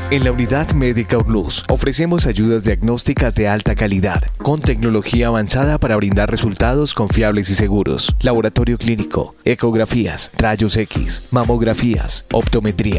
En la Unidad Médica URLUZ ofrecemos ayudas diagnósticas de alta calidad, con tecnología avanzada para brindar resultados confiables y seguros. Laboratorio clínico, ecografías, rayos X, mamografías, optometría.